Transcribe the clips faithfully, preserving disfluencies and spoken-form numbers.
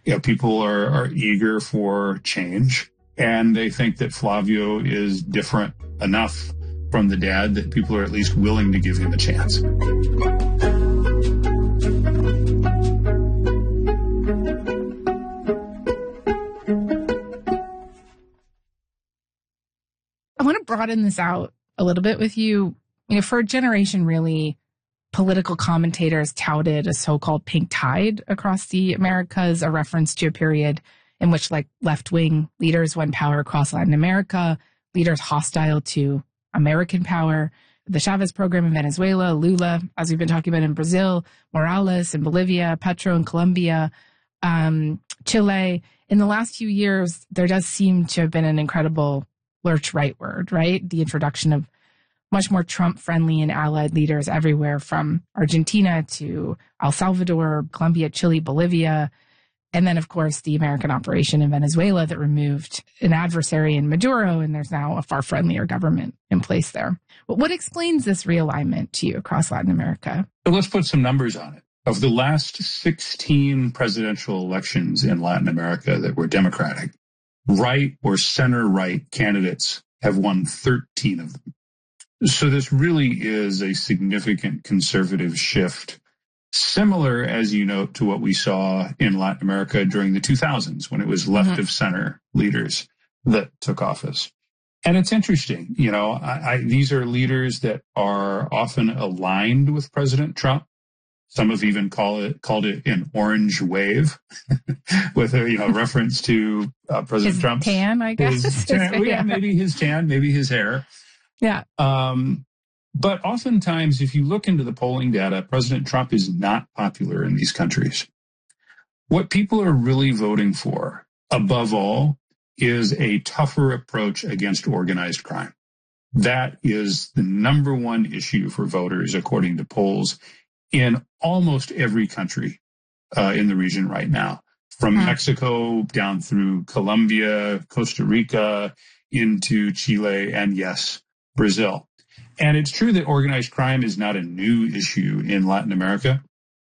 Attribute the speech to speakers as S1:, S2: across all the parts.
S1: You know, people are, are eager for change, and they think that Flavio is different enough from the dad that people are at least willing to give him a chance.
S2: I want to broaden this out a little bit with you. You know, for a generation, really, political commentators touted a so-called pink tide across the Americas, a reference to a period in which, like, left-wing leaders won power across Latin America, leaders hostile to American power, the Chavez program in Venezuela, Lula, as we've been talking about in Brazil, Morales in Bolivia, Petro in Colombia, um, Chile. In the last few years, there does seem to have been an incredible lurch rightward, right? The introduction of much more Trump-friendly and allied leaders everywhere, from Argentina to El Salvador, Colombia, Chile, Bolivia, and then, of course, the American operation in Venezuela that removed an adversary in Maduro, and there's now a far friendlier government in place there. But what explains this realignment to you across Latin America?
S1: So let's put some numbers on it. Of the last sixteen presidential elections in Latin America that were Democratic, right or center-right candidates have won thirteen of them. So this really is a significant conservative shift, similar, as you note, to what we saw in Latin America during the two thousands, when it was left mm-hmm. of center leaders that took office. And it's interesting, you know, I, I, these are leaders that are often aligned with President Trump. Some have even call it, called it an orange wave with a, you know, reference to uh, President
S2: his
S1: Trump's
S2: tan, I guess.
S1: His tan, well, yeah, maybe his tan, maybe his hair.
S2: Yeah.
S1: Um, but oftentimes, if you look into the polling data, President Trump is not popular in these countries. What people are really voting for, above all, is a tougher approach against organized crime. That is the number one issue for voters, according to polls, in almost every country uh, in the region right now, from mm. Mexico down through Colombia, Costa Rica, into Chile, and yes, Brazil. And it's true that organized crime is not a new issue in Latin America,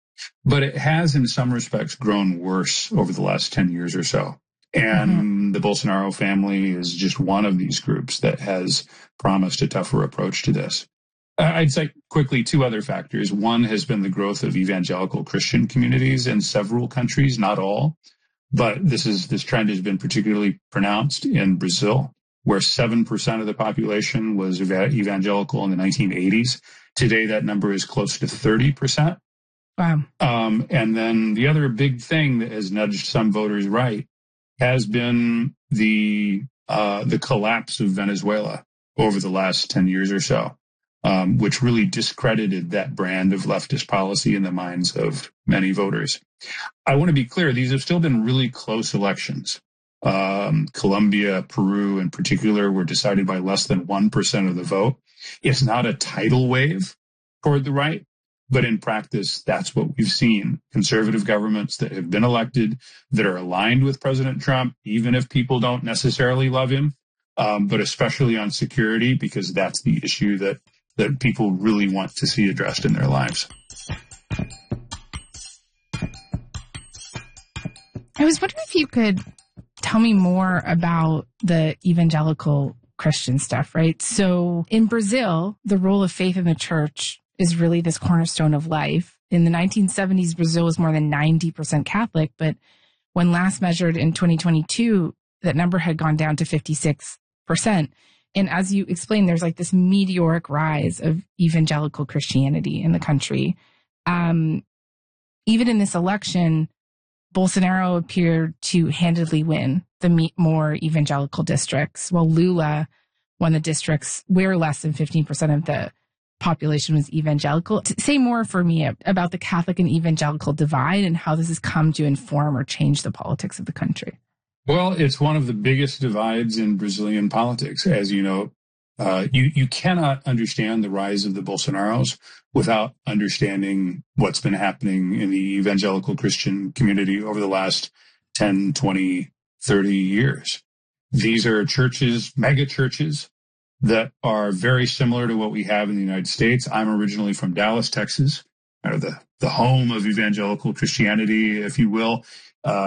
S1: but it has in some respects grown worse over the last ten years or so. And mm-hmm. the Bolsonaro family is just one of these groups that has promised a tougher approach to this. I'd say quickly two other factors. One has been the growth of evangelical Christian communities in several countries, not all, but this is this trend has been particularly pronounced in Brazil, where seven percent of the population was evangelical in the nineteen eighties. Today, that number is close to thirty percent.
S2: Wow.
S1: Um, and then the other big thing that has nudged some voters right has been the uh, the collapse of Venezuela over the last ten years or so. Um, which really discredited that brand of leftist policy in the minds of many voters. I want to be clear, these have still been really close elections. Um, Colombia, Peru in particular were decided by less than one percent of the vote. It's not a tidal wave toward the right, but in practice, that's what we've seen. Conservative governments that have been elected, that are aligned with President Trump, even if people don't necessarily love him, um, but especially on security, because that's the issue that that people really want to see addressed in their lives.
S2: I was wondering if you could tell me more about the evangelical Christian stuff, right? So in Brazil, the role of faith in the church is really this cornerstone of life. In the nineteen seventies, Brazil was more than ninety percent Catholic, but when last measured in twenty twenty-two, that number had gone down to fifty-six percent. And as you explained, there's like this meteoric rise of evangelical Christianity in the country. Um, even in this election, Bolsonaro appeared to handedly win the more evangelical districts, while Lula won the districts where less than fifteen percent of the population was evangelical. Say more for me about the Catholic and evangelical divide and how this has come to inform or change the politics of the country.
S1: Well, it's one of the biggest divides in Brazilian politics. As you know, uh, you, you cannot understand the rise of the Bolsonaros without understanding what's been happening in the evangelical Christian community over the last ten, twenty, thirty years. These are churches, mega churches, that are very similar to what we have in the United States. I'm originally from Dallas, Texas, or the, the home of evangelical Christianity, if you will. Uh,